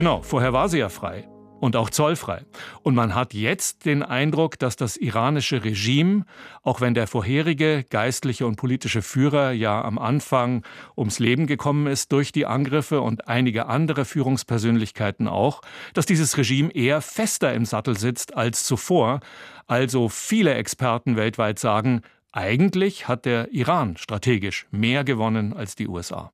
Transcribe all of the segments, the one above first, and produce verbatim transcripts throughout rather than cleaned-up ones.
Genau, vorher war sie ja frei. Und auch zollfrei. Und man hat jetzt den Eindruck, dass das iranische Regime, auch wenn der vorherige geistliche und politische Führer ja am Anfang ums Leben gekommen ist durch die Angriffe und einige andere Führungspersönlichkeiten auch, dass dieses Regime eher fester im Sattel sitzt als zuvor. Also viele Experten weltweit sagen, eigentlich hat der Iran strategisch mehr gewonnen als die U S A.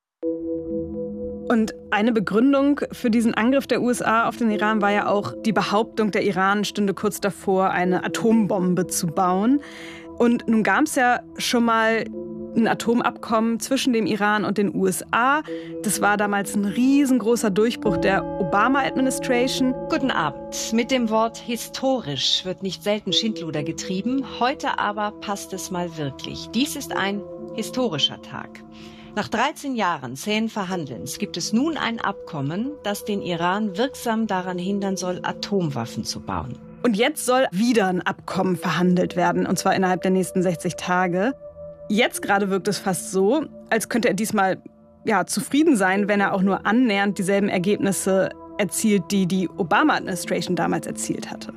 Und eine Begründung für diesen Angriff der U S A auf den Iran war ja auch die Behauptung, der Iran stünde kurz davor, eine Atombombe zu bauen. Und nun gab es ja schon mal ein Atomabkommen zwischen dem Iran und den U S A. Das war damals ein riesengroßer Durchbruch der Obama-Administration. Guten Abend. Mit dem Wort historisch wird nicht selten Schindluder getrieben. Heute aber passt es mal wirklich. Dies ist ein historischer Tag. Nach dreizehn Jahren zähen Verhandelns gibt es nun ein Abkommen, das den Iran wirksam daran hindern soll, Atomwaffen zu bauen. Und jetzt soll wieder ein Abkommen verhandelt werden, und zwar innerhalb der nächsten sechzig Tage. Jetzt gerade wirkt es fast so, als könnte er diesmal ja, zufrieden sein, wenn er auch nur annähernd dieselben Ergebnisse erzielt, die die Obama-Administration damals erzielt hatte.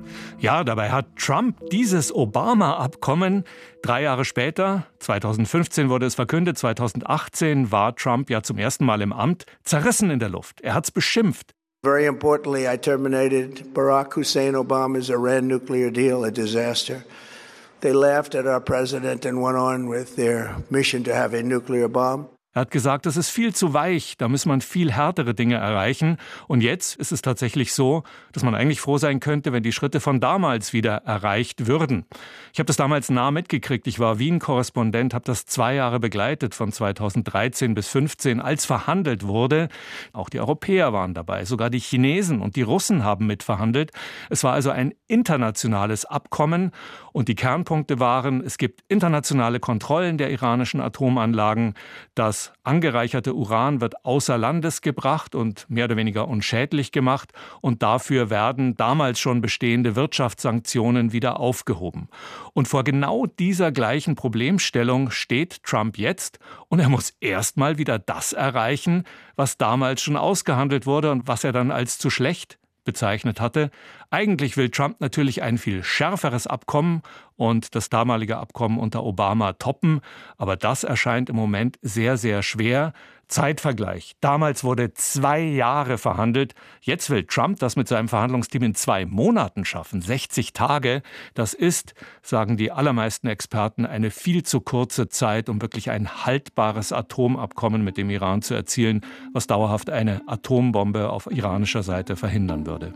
Ja, dabei hat Trump dieses Obama-Abkommen drei Jahre später, zweitausendfünfzehn wurde es verkündet, zweitausendachtzehn war Trump ja zum ersten Mal im Amt, zerrissen in der Luft. Er hat's beschimpft. Very importantly, I terminated Barack Hussein Obama's Iran nuclear deal, a disaster. They laughed at our president and went on with their mission to have a nuclear bomb. Er hat gesagt, das ist viel zu weich, da muss man viel härtere Dinge erreichen. Und jetzt ist es tatsächlich so, dass man eigentlich froh sein könnte, wenn die Schritte von damals wieder erreicht würden. Ich habe das damals nah mitgekriegt. Ich war Wien-Korrespondent, habe das zwei Jahre begleitet, von zweitausenddreizehn bis fünfzehn, als verhandelt wurde. Auch die Europäer waren dabei, sogar die Chinesen und die Russen haben mitverhandelt. Es war also ein internationales Abkommen. Und die Kernpunkte waren, es gibt internationale Kontrollen der iranischen Atomanlagen, das angereicherte Uran wird außer Landes gebracht und mehr oder weniger unschädlich gemacht und dafür werden damals schon bestehende Wirtschaftssanktionen wieder aufgehoben. Und vor genau dieser gleichen Problemstellung steht Trump jetzt und er muss erstmal wieder das erreichen, was damals schon ausgehandelt wurde und was er dann als zu schlecht bezeichnet hatte. Eigentlich will Trump natürlich ein viel schärferes Abkommen und das damalige Abkommen unter Obama toppen, aber das erscheint im Moment sehr, sehr schwer. Zeitvergleich. Damals wurde zwei Jahre verhandelt. Jetzt will Trump das mit seinem Verhandlungsteam in zwei Monaten schaffen. sechzig Tage. Das ist, sagen die allermeisten Experten, eine viel zu kurze Zeit, um wirklich ein haltbares Atomabkommen mit dem Iran zu erzielen, was dauerhaft eine Atombombe auf iranischer Seite verhindern würde.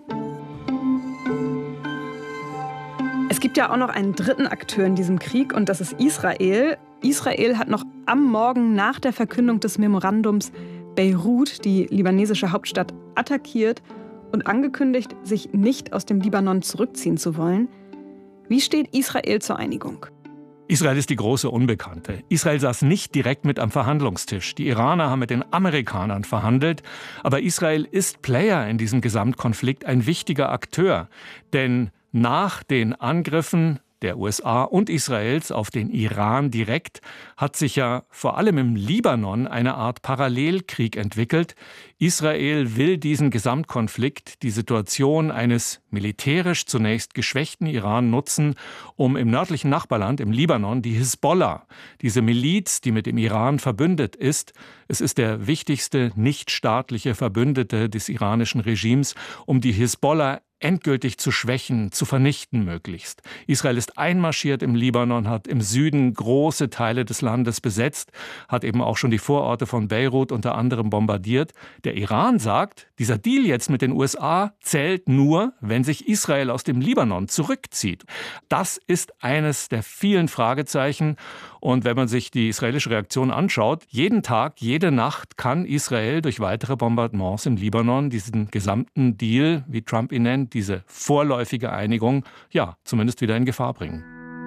Es gibt ja auch noch einen dritten Akteur in diesem Krieg und das ist Israel. Israel hat noch am Morgen nach der Verkündung des Memorandums Beirut, die libanesische Hauptstadt, attackiert und angekündigt, sich nicht aus dem Libanon zurückziehen zu wollen. Wie steht Israel zur Einigung? Israel ist die große Unbekannte. Israel saß nicht direkt mit am Verhandlungstisch. Die Iraner haben mit den Amerikanern verhandelt. Aber Israel ist Player in diesem Gesamtkonflikt, ein wichtiger Akteur. Denn nach den Angriffen der U S A und Israels auf den Iran direkt hat sich ja vor allem im Libanon eine Art Parallelkrieg entwickelt. Israel will diesen Gesamtkonflikt, die Situation eines militärisch zunächst geschwächten Iran nutzen, um im nördlichen Nachbarland, im Libanon, die Hisbollah, diese Miliz, die mit dem Iran verbündet ist, es ist der wichtigste nichtstaatliche Verbündete des iranischen Regimes, um die Hisbollah endgültig zu schwächen, zu vernichten möglichst. Israel ist einmarschiert im Libanon, hat im Süden große Teile des Landes besetzt, hat eben auch schon die Vororte von Beirut unter anderem bombardiert. Der Iran sagt, dieser Deal jetzt mit den U S A zählt nur, wenn sich Israel aus dem Libanon zurückzieht. Das ist eines der vielen Fragezeichen. Und wenn man sich die israelische Reaktion anschaut, jeden Tag, jede Nacht kann Israel durch weitere Bombardements im Libanon diesen gesamten Deal, wie Trump ihn nennt, diese vorläufige Einigung, ja, zumindest wieder in Gefahr bringen.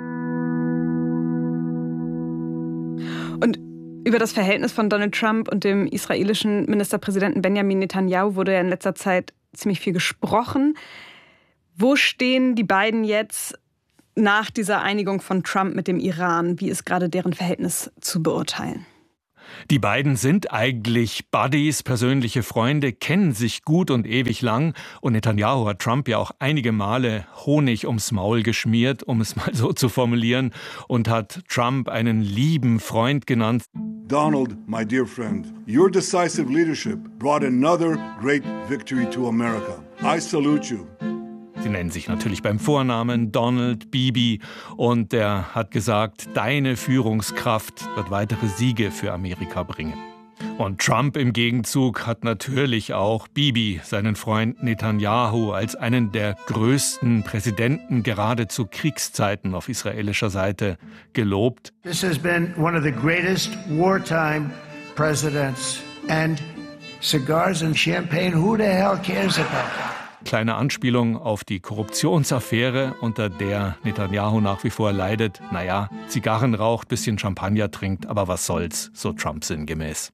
Und über das Verhältnis von Donald Trump und dem israelischen Ministerpräsidenten Benjamin Netanyahu wurde ja in letzter Zeit ziemlich viel gesprochen. Wo stehen die beiden jetzt nach dieser Einigung von Trump mit dem Iran? Wie ist gerade deren Verhältnis zu beurteilen? Die beiden sind eigentlich Buddies, persönliche Freunde, kennen sich gut und ewig lang. Und Netanyahu hat Trump ja auch einige Male Honig ums Maul geschmiert, um es mal so zu formulieren, und hat Trump einen lieben Freund genannt. Donald, my dear friend, your decisive leadership brought another great victory to America. I salute you. Sie nennen sich natürlich beim Vornamen Donald, Bibi, und er hat gesagt, deine Führungskraft wird weitere Siege für Amerika bringen. Und Trump im Gegenzug hat natürlich auch Bibi, seinen Freund Netanyahu, als einen der größten Präsidenten gerade zu Kriegszeiten auf israelischer Seite gelobt. This has been one of the greatest wartime presidents, and cigars and champagne, who the hell cares about that? Kleine Anspielung auf die Korruptionsaffäre, unter der Netanyahu nach wie vor leidet. Naja, Zigarren raucht, bisschen Champagner trinkt, aber was soll's, so Trump sinngemäß.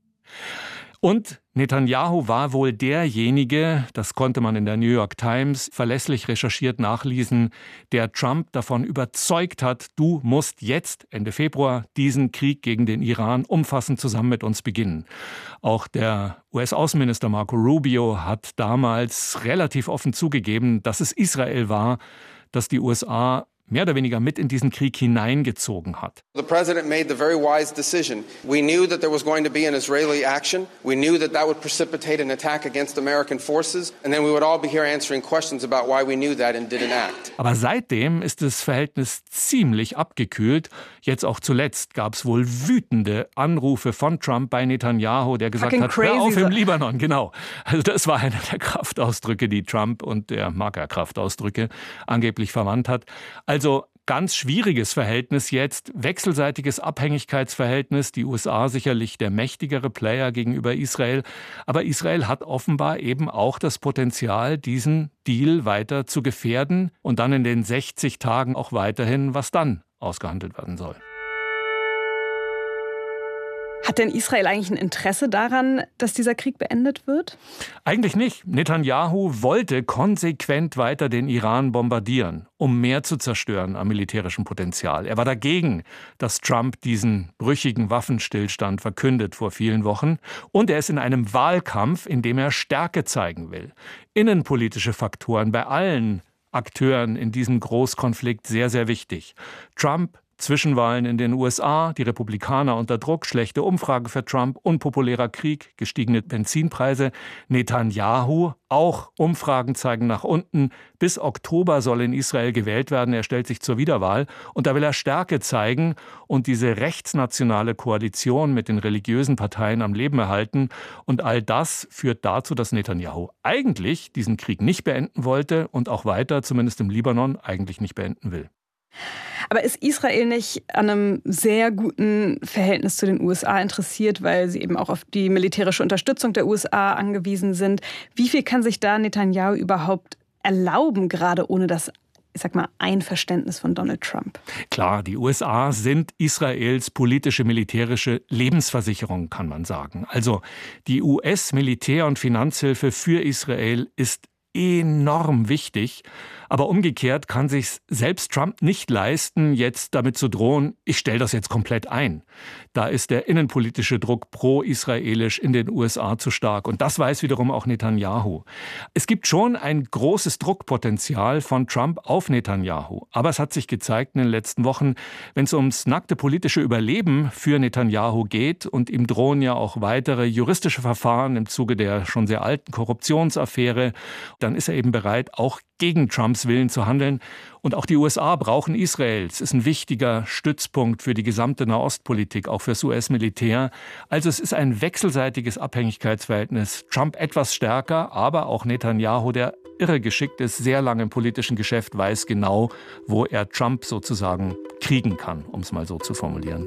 Und Netanyahu war wohl derjenige, das konnte man in der New York Times verlässlich recherchiert nachlesen, der Trump davon überzeugt hat, du musst jetzt, Ende Februar, diesen Krieg gegen den Iran umfassend zusammen mit uns beginnen. Auch der U S-Außenminister Marco Rubio hat damals relativ offen zugegeben, dass es Israel war, das die U S A mehr oder weniger mit in diesen Krieg hineingezogen hat. The president made the very wise decision. We knew that there was going to be an Israeli action. We knew that that would precipitate an attack against American forces, and then we would all be here answering questions about why we knew that and didn't act. Aber seitdem ist das Verhältnis ziemlich abgekühlt. Jetzt auch zuletzt gab es wohl wütende Anrufe von Trump bei Netanyahu, der gesagt Fucking hat, hör auf crazy. im Libanon, genau. Also das war einer der Kraftausdrücke, die Trump, und der mag ja Kraftausdrücke, angeblich verwandt hat. Also ganz schwieriges Verhältnis jetzt, wechselseitiges Abhängigkeitsverhältnis, die U S A sicherlich der mächtigere Player gegenüber Israel, aber Israel hat offenbar eben auch das Potenzial, diesen Deal weiter zu gefährden und dann in den sechzig Tagen auch weiterhin, was dann ausgehandelt werden soll. Hat denn Israel eigentlich ein Interesse daran, dass dieser Krieg beendet wird? Eigentlich nicht. Netanyahu wollte konsequent weiter den Iran bombardieren, um mehr zu zerstören am militärischen Potenzial. Er war dagegen, dass Trump diesen brüchigen Waffenstillstand verkündet vor vielen Wochen. Und er ist in einem Wahlkampf, in dem er Stärke zeigen will. Innenpolitische Faktoren bei allen Akteuren in diesem Großkonflikt sehr, sehr wichtig. Trump, Zwischenwahlen in den U S A, die Republikaner unter Druck, schlechte Umfrage für Trump, unpopulärer Krieg, gestiegene Benzinpreise. Netanyahu, auch Umfragen zeigen nach unten. Bis Oktober soll in Israel gewählt werden. Er stellt sich zur Wiederwahl. Und da will er Stärke zeigen und diese rechtsnationale Koalition mit den religiösen Parteien am Leben erhalten. Und all das führt dazu, dass Netanyahu eigentlich diesen Krieg nicht beenden wollte und auch weiter, zumindest im Libanon, eigentlich nicht beenden will. Aber ist Israel nicht an einem sehr guten Verhältnis zu den U S A interessiert, weil sie eben auch auf die militärische Unterstützung der U S A angewiesen sind? Wie viel kann sich da Netanyahu überhaupt erlauben, gerade ohne das, ich sag mal, Einverständnis von Donald Trump? Klar, die U S A sind Israels politische, militärische Lebensversicherung, kann man sagen. Also die U S-Militär- und Finanzhilfe für Israel ist enorm wichtig. Aber umgekehrt kann sich selbst Trump nicht leisten, jetzt damit zu drohen, ich stelle das jetzt komplett ein. Da ist der innenpolitische Druck pro-israelisch in den U S A zu stark. Und das weiß wiederum auch Netanyahu. Es gibt schon ein großes Druckpotenzial von Trump auf Netanyahu. Aber es hat sich gezeigt in den letzten Wochen, wenn es ums nackte politische Überleben für Netanyahu geht, und ihm drohen ja auch weitere juristische Verfahren im Zuge der schon sehr alten Korruptionsaffäre, dann ist er eben bereit, auch gegen Trumps Willen zu handeln. Und auch die U S A brauchen Israel. Es ist ein wichtiger Stützpunkt für die gesamte Nahostpolitik, auch fürs U S-Militär. Also es ist ein wechselseitiges Abhängigkeitsverhältnis. Trump etwas stärker, aber auch Netanyahu, der irre geschickt ist, sehr lange im politischen Geschäft, weiß genau, wo er Trump sozusagen kriegen kann, um es mal so zu formulieren.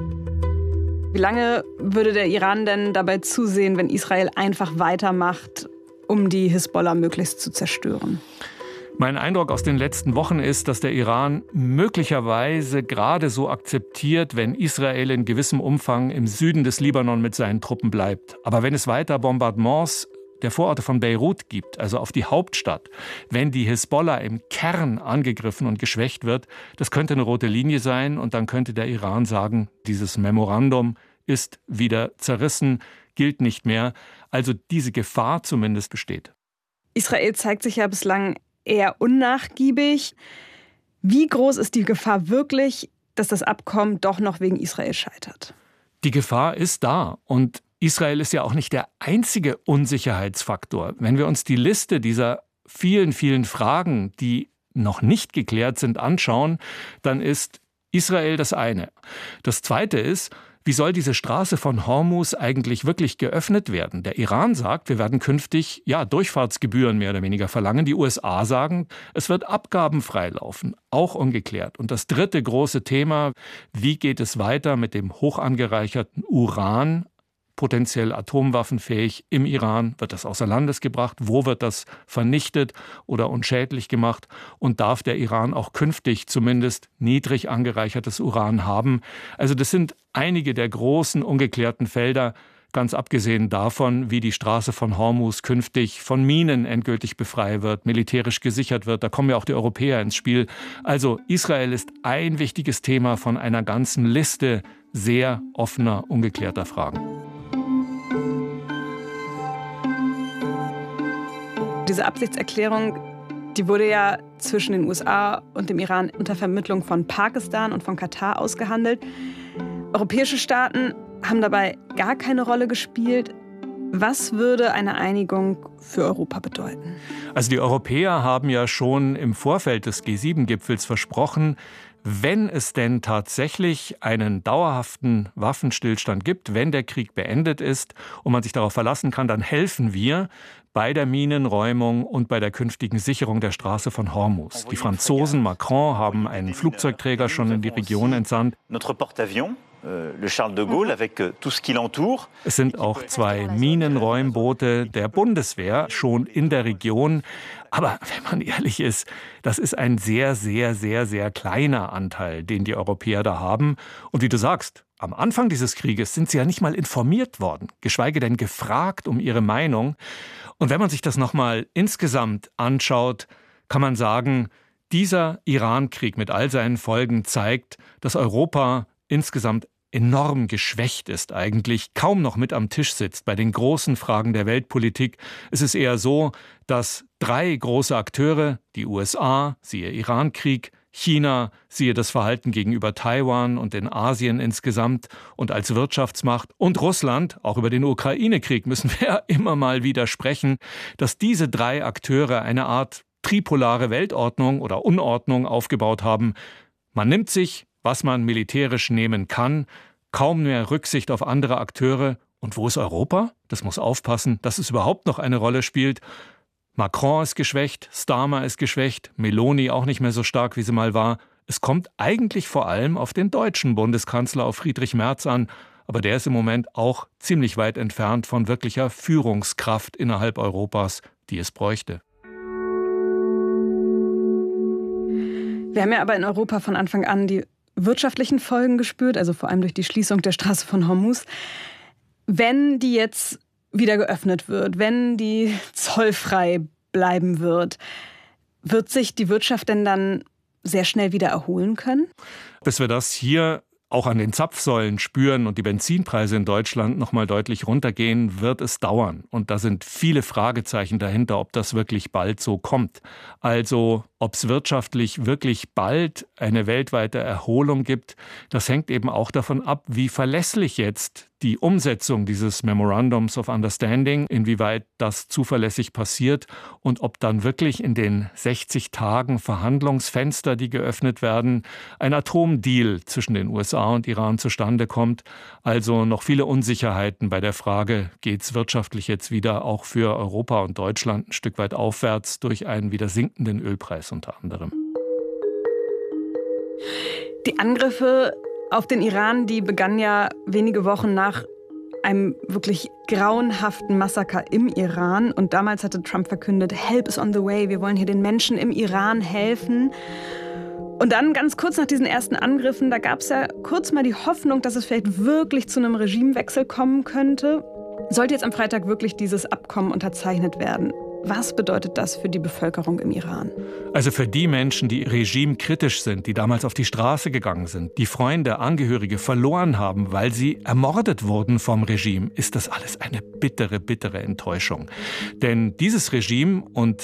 Wie lange würde der Iran denn dabei zusehen, wenn Israel einfach weitermacht, um die Hisbollah möglichst zu zerstören? Mein Eindruck aus den letzten Wochen ist, dass der Iran möglicherweise gerade so akzeptiert, wenn Israel in gewissem Umfang im Süden des Libanon mit seinen Truppen bleibt. Aber wenn es weiter Bombardements der Vororte von Beirut gibt, also auf die Hauptstadt, wenn die Hisbollah im Kern angegriffen und geschwächt wird, das könnte eine rote Linie sein, und dann könnte der Iran sagen, dieses Memorandum ist wieder zerrissen, gilt nicht mehr. Also diese Gefahr zumindest besteht. Israel zeigt sich ja bislang eher unnachgiebig. Wie groß ist die Gefahr wirklich, dass das Abkommen doch noch wegen Israel scheitert? Die Gefahr ist da und Israel ist ja auch nicht der einzige Unsicherheitsfaktor. Wenn wir uns die Liste dieser vielen, vielen Fragen, die noch nicht geklärt sind, anschauen, dann ist Israel das eine. Das zweite ist, wie soll diese Straße von Hormuz eigentlich wirklich geöffnet werden? Der Iran sagt, wir werden künftig ja, Durchfahrtsgebühren mehr oder weniger verlangen. Die U S A sagen, es wird abgabenfrei laufen. Auch ungeklärt. Und das dritte große Thema, wie geht es weiter mit dem hoch angereicherten Uran? Potenziell atomwaffenfähig im Iran, wird das außer Landes gebracht, wo wird das vernichtet oder unschädlich gemacht und darf der Iran auch künftig zumindest niedrig angereichertes Uran haben. Also das sind einige der großen ungeklärten Felder, ganz abgesehen davon, wie die Straße von Hormuz künftig von Minen endgültig befreit wird, militärisch gesichert wird. Da kommen ja auch die Europäer ins Spiel. Also Israel ist ein wichtiges Thema von einer ganzen Liste sehr offener, ungeklärter Fragen. Diese Absichtserklärung, die wurde ja zwischen den U S A und dem Iran unter Vermittlung von Pakistan und von Katar ausgehandelt. Europäische Staaten haben dabei gar keine Rolle gespielt. Was würde eine Einigung für Europa bedeuten? Also die Europäer haben ja schon im Vorfeld des G sieben Gipfels versprochen, wenn es denn tatsächlich einen dauerhaften Waffenstillstand gibt, wenn der Krieg beendet ist und man sich darauf verlassen kann, dann helfen wir bei der Minenräumung und bei der künftigen Sicherung der Straße von Hormuz. Die Franzosen, Macron, haben einen Flugzeugträger schon in die Region entsandt. Es sind auch zwei Minenräumboote der Bundeswehr schon in der Region. Aber wenn man ehrlich ist, das ist ein sehr, sehr, sehr, sehr kleiner Anteil, den die Europäer da haben. Und wie du sagst, am Anfang dieses Krieges sind sie ja nicht mal informiert worden, geschweige denn gefragt um ihre Meinung. Und wenn man sich das nochmal insgesamt anschaut, kann man sagen, dieser Iran-Krieg mit all seinen Folgen zeigt, dass Europa insgesamt enorm geschwächt ist eigentlich, kaum noch mit am Tisch sitzt bei den großen Fragen der Weltpolitik. Es ist eher so, dass drei große Akteure, die U S A, siehe Iran-Krieg, China, siehe das Verhalten gegenüber Taiwan und in Asien insgesamt und als Wirtschaftsmacht und Russland, auch über den Ukraine-Krieg müssen wir ja immer mal wieder sprechen, dass diese drei Akteure eine Art tripolare Weltordnung oder Unordnung aufgebaut haben. Man nimmt sich, was man militärisch nehmen kann, kaum mehr Rücksicht auf andere Akteure. Und wo ist Europa? Das muss aufpassen, dass es überhaupt noch eine Rolle spielt. Macron ist geschwächt, Starmer ist geschwächt, Meloni auch nicht mehr so stark, wie sie mal war. Es kommt eigentlich vor allem auf den deutschen Bundeskanzler, auf Friedrich Merz an. Aber der ist im Moment auch ziemlich weit entfernt von wirklicher Führungskraft innerhalb Europas, die es bräuchte. Wir haben ja aber in Europa von Anfang an die wirtschaftlichen Folgen gespürt, also vor allem durch die Schließung der Straße von Hormuz. Wenn die jetzt wieder geöffnet wird, wenn die zollfrei bleiben wird, wird sich die Wirtschaft denn dann sehr schnell wieder erholen können? Bis wir das hier auch an den Zapfsäulen spüren und die Benzinpreise in Deutschland noch mal deutlich runtergehen, wird es dauern. Und da sind viele Fragezeichen dahinter, ob das wirklich bald so kommt. Also ob es wirtschaftlich wirklich bald eine weltweite Erholung gibt, das hängt eben auch davon ab, wie verlässlich jetzt die Umsetzung dieses Memorandums of Understanding, inwieweit das zuverlässig passiert und ob dann wirklich in den sechzig Tagen Verhandlungsfenster, die geöffnet werden, ein Atomdeal zwischen den U S A und Iran zustande kommt. Also noch viele Unsicherheiten bei der Frage, geht es wirtschaftlich jetzt wieder auch für Europa und Deutschland ein Stück weit aufwärts durch einen wieder sinkenden Ölpreis unter anderem. Die Angriffe auf den Iran, die begannen ja wenige Wochen nach einem wirklich grauenhaften Massaker im Iran. Und damals hatte Trump verkündet, Help is on the way, wir wollen hier den Menschen im Iran helfen. Und dann ganz kurz nach diesen ersten Angriffen, da gab es ja kurz mal die Hoffnung, dass es vielleicht wirklich zu einem Regimewechsel kommen könnte. Sollte jetzt am Freitag wirklich dieses Abkommen unterzeichnet werden, Was bedeutet das für die Bevölkerung im Iran? Also für die Menschen, die regimekritisch sind, die damals auf die Straße gegangen sind, die Freunde, Angehörige verloren haben, weil sie ermordet wurden vom Regime, ist das alles eine bittere, bittere Enttäuschung. Denn dieses Regime und